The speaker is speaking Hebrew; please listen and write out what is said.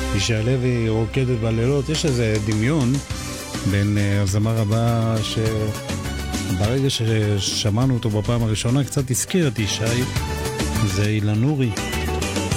ישי הלוי רוקדת בלילות, יש איזה דמיון בין הזמר הבא שברגע ששמענו אותו בפעם הראשונה קצת הזכיר את ישי, זה אילן נורי.